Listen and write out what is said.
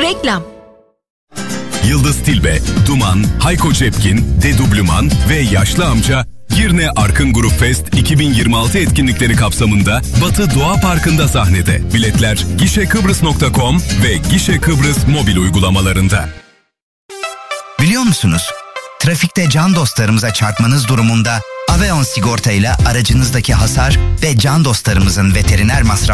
Reklam. Yıldız Tilbe, Duman, Hayko Cepkin, Dedubluman ve Yaşlı Amca Girne Arkın Grup Fest 2026 etkinlikleri kapsamında Batı Doğa Parkı'nda sahnede. Biletler gişekıbrıs.com ve Gişe Kıbrıs mobil uygulamalarında. Biliyor musunuz? Trafikte can dostlarımıza çarpmanız durumunda Aveon sigorta ile aracınızdaki hasar ve can dostlarımızın veteriner masrafı